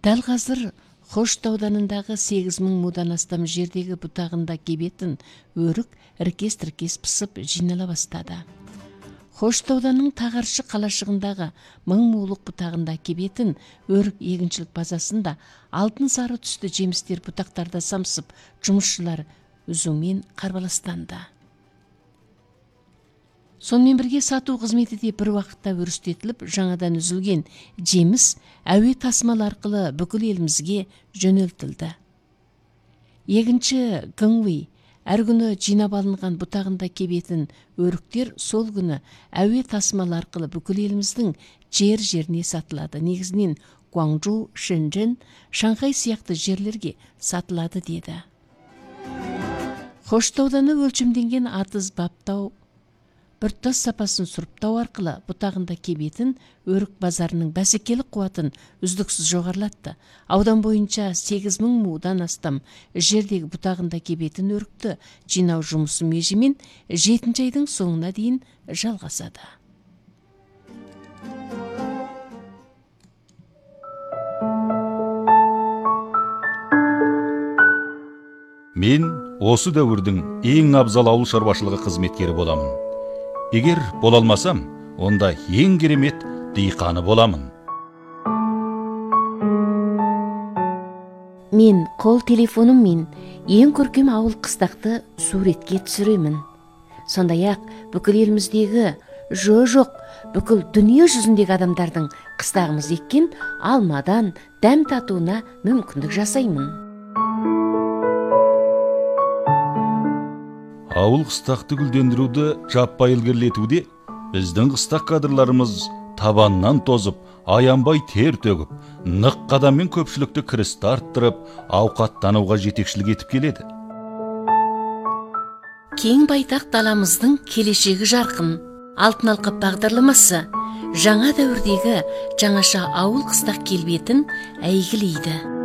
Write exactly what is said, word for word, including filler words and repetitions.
Дәл қазір Қошты ауданындағы сегіз мың мудан астам жердегі бұтағында кебетін өрік іркес-тіркес пысып жинала бастады. Қошты ауданының Тағаршы қалашығындағы мың мулық бұтағында кебетін өрік егіншілік базасында алтын сары түсті жемістер бұтақтарда самсып, жұмысшылар үзумен қарбаластанды. Сонымен бірге сату қызметі де бір уақытта өрістетіліп, жаңадан үзілген жеміс әуе тасымал арқылы бүкіл елімізге жөнелтілді. Егінші Гыңуи әр күні жинап алынған бұтағында кебетін өріктер сол күні әуе тасымал арқылы бүкіл еліміздің жер-жеріне сатылады. Негізінен Гуанчжоу, Шэньчжэн, Шанхай сияқты жерлерге сатылады деді. Қошты ауданы өлшемденген атыз баптау біртұтас сапасын сұрыптау арқылы бұтағында кебетін өрік базарының бәсекелік қуатын үздіксіз жоғарылатты. Аудан бойынша сегіз мың мудан астам жердегі бұтағында кебетін өрікті жинау жұмысы межемен жетінші айдың соңына дейін жалғасады. Мен осы дәуірдің ең абзал ауыл шаруашылығы қызметкері боламын. Егер бола алмасам, онда ең керемет диқаны боламын. Мен қол телефоныммен ең көркем ауыл қыстақты суретке түсіремін. Сондай-ақ бүкіл еліміздегі жо-жоқ бүкіл дүние жүзіндегі адамдардың қыстағымыз еккен алмадан дәм татуына мүмкіндік жасаймын. Ауыл қыстақты гүлдендіруді жаппай ілгерілетуде біздің қыстақ кадрларымыз табаннан тозып, аянбай тер төгіп, нық қадаммен көпшілікті кірісті арттырып, ауқаттануға жетекшілік етіп келеді. Кең байтақ даламыздың келешегі жарқын. Алтын алқап бағдарламасы жаңа дәуірдегі жаңаша ауыл қыстақ келбетін әйгілейді.